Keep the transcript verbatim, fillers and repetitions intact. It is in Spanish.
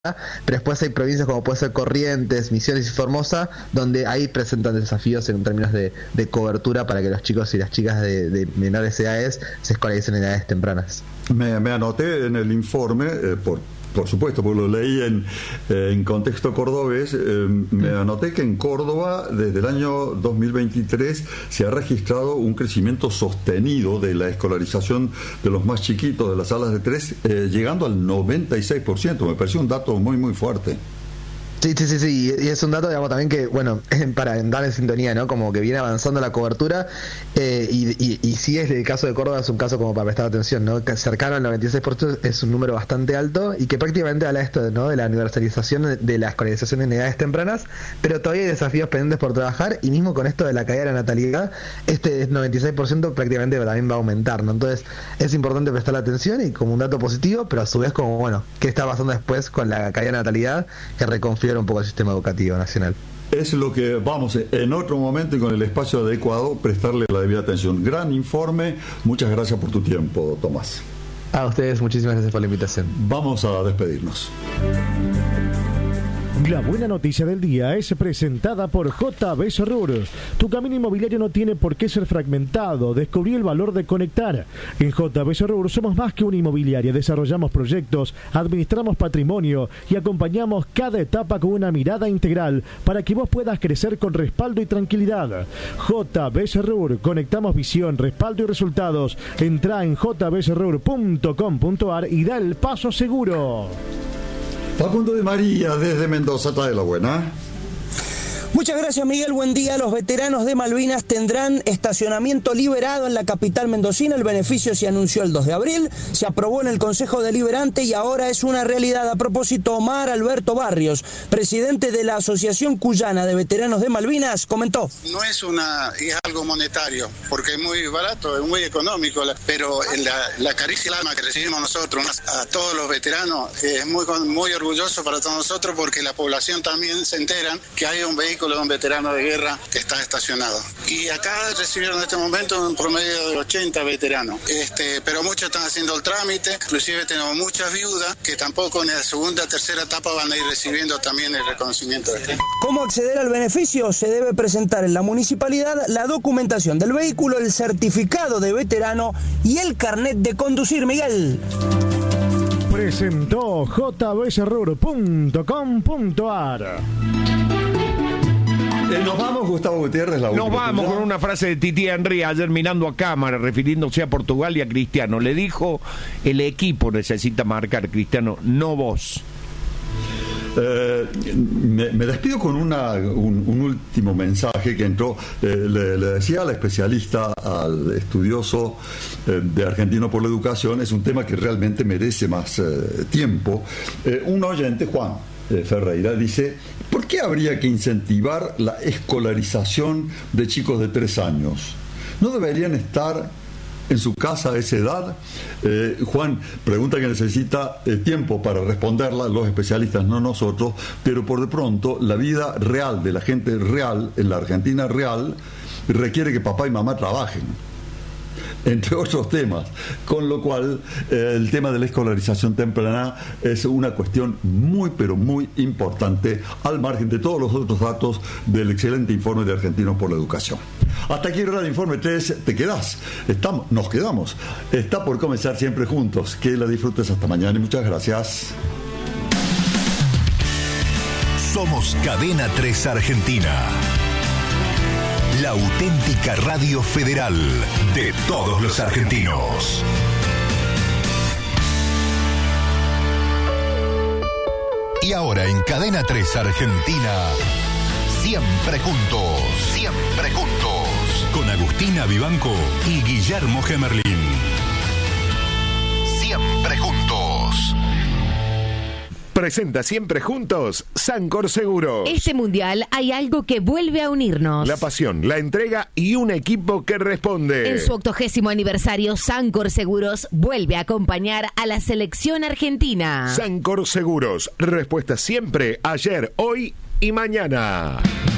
pero después hay provincias como puede ser Corrientes, Misiones y Formosa, donde ahí presentan desafíos en términos de, de cobertura para que los chicos y las chicas de, de menores edades se escolaricen en edades tempranas. Me, me anoté en el informe, eh, por Por supuesto, porque lo leí en, eh, en contexto cordobés, eh, me anoté que en Córdoba desde el año dos mil veintitrés se ha registrado un crecimiento sostenido de la escolarización de los más chiquitos de las salas de tres, eh, llegando al noventa y seis por ciento. Me pareció un dato muy, muy fuerte. Sí, sí, sí, sí, y es un dato, digamos, también que, bueno, para entrar en sintonía, ¿no? Como que viene avanzando la cobertura, eh, y, y, y sí es el caso de Córdoba, es un caso como para prestar atención, ¿no? Que cercano al noventa y seis por ciento es un número bastante alto y que prácticamente habla esto, ¿no? De la universalización de la escolarización en edades tempranas, pero todavía hay desafíos pendientes por trabajar, y mismo con esto de la caída de la natalidad, este noventa y seis por ciento prácticamente también va a aumentar, ¿no? Entonces es importante prestar atención y como un dato positivo, pero a su vez como, bueno, ¿qué está pasando después con la caída de natalidad que reconfigura un poco el sistema educativo nacional? Es lo que vamos en otro momento y con el espacio adecuado prestarle la debida atención. Gran informe, muchas gracias por tu tiempo, Tomás. A ustedes, muchísimas gracias por la invitación. Vamos a despedirnos. La buena noticia del día es presentada por J B Serrur. Tu camino inmobiliario no tiene por qué ser fragmentado. Descubrí el valor de conectar. En J B Serrur somos más que una inmobiliaria. Desarrollamos proyectos, administramos patrimonio y acompañamos cada etapa con una mirada integral para que vos puedas crecer con respaldo y tranquilidad. J B Serrur. Conectamos visión, respaldo y resultados. Entrá en j b serrur punto com punto a r y da el paso seguro. Facundo de María, desde Mendoza, trae la buena. Muchas gracias, Miguel. Buen día. Los veteranos de Malvinas tendrán estacionamiento liberado en la capital mendocina. El beneficio se anunció el dos de abril, se aprobó en el Consejo Deliberante y ahora es una realidad. A propósito, Omar Alberto Barrios, presidente de la Asociación Cuyana de Veteranos de Malvinas, comentó. No es una es algo monetario, porque es muy barato, es muy económico, pero la, la caricia alma que recibimos nosotros a todos los veteranos es muy, muy orgulloso para todos nosotros, porque la población también se entera que hay un vehículo de un veterano de guerra que está estacionado. Y acá recibieron en este momento un promedio de ochenta veteranos, este, pero muchos están haciendo el trámite, inclusive tenemos muchas viudas que tampoco en la segunda o tercera etapa van a ir recibiendo también el reconocimiento de este. ¿Cómo acceder al beneficio? Se debe presentar en la municipalidad la documentación del vehículo, el certificado de veterano y el carnet de conducir. Miguel. Presentó j b serrur punto com punto a r. Eh, nos vamos, Gustavo Gutiérrez. La nos vamos con una frase de Titi Henry ayer mirando a cámara, refiriéndose a Portugal y a Cristiano. Le dijo: el equipo necesita marcar, Cristiano, no vos. Eh, me, me despido con una, un, un último mensaje que entró. Eh, le, le decía al especialista, al estudioso eh, de Argentino por la Educación, es un tema que realmente merece más eh, tiempo. Eh, un oyente, Juan eh, Ferreira, dice: ¿por qué habría que incentivar la escolarización de chicos de tres años? ¿No deberían estar en su casa a esa edad? Eh, Juan, pregunta que necesita eh, tiempo para responderla, los especialistas, no nosotros, pero por de pronto la vida real de la gente real, en la Argentina real, requiere que papá y mamá trabajen, entre otros temas, con lo cual eh, el tema de la escolarización temprana es una cuestión muy pero muy importante, al margen de todos los otros datos del excelente informe de Argentinos por la Educación. Hasta aquí el Radio Informe tres, te quedás, estamos, nos quedamos, está por comenzar Siempre Juntos, que la disfrutes hasta mañana y muchas gracias. Somos Cadena tres Argentina, la auténtica radio federal de todos los argentinos. Y ahora en Cadena tres Argentina, Siempre Juntos, Siempre Juntos, con Agustina Vivanco y Guillermo Gemerlín. Siempre Juntos. Presenta Siempre Juntos Sancor Seguros. Este mundial hay algo que vuelve a unirnos: la pasión, la entrega y un equipo que responde. En su octogésimo aniversario, Sancor Seguros vuelve a acompañar a la selección argentina. Sancor Seguros, respuesta siempre, ayer, hoy y mañana.